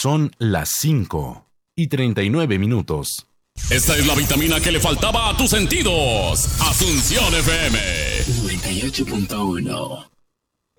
Son las 5:39. Esta es la vitamina que le faltaba a tus sentidos. Asunción FM 98.1.